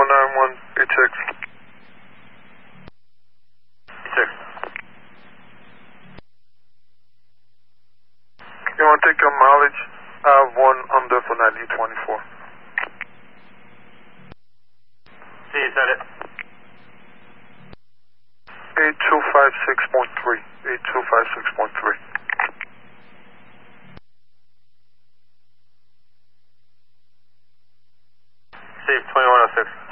86. 86. You want to take your mileage? I have one under for 9024. See, you said it. 8256.3. 8256.3. See, 2106.